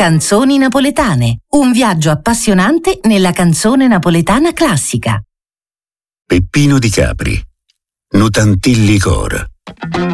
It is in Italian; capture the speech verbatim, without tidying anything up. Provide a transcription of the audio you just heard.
Canzoni napoletane, un viaggio appassionante nella canzone napoletana classica. Peppino di Capri, Nutantilli Cor.